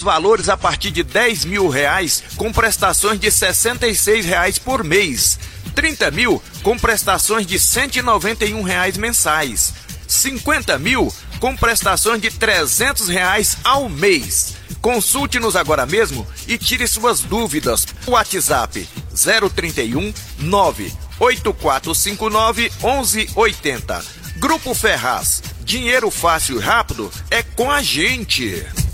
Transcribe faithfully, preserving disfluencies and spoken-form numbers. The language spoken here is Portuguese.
valores a partir de dez mil reais com prestações de sessenta e seis reais por mês. trinta mil com prestações de cento e noventa e um reais mensais. cinquenta mil com prestações de trezentos reais ao mês. Consulte-nos agora mesmo e tire suas dúvidas. WhatsApp zero trinta e um, nove oito quatro cinco nove, onze oitenta. Grupo Ferraz. Dinheiro fácil e rápido é com a gente.